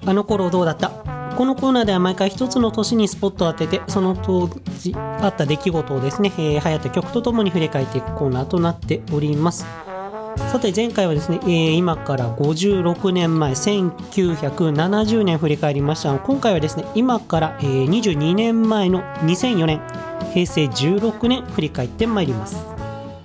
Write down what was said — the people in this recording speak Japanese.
あの頃どうだった。このコーナーでは毎回一つの年にスポットを当てて、その当時あった出来事をですね、流行った曲とともに振り返っていくコーナーとなっております。さて前回はですね、今から56年前1970年振り返りましたが、今回はですね今から、22年前の2004年平成16年振り返ってまいります。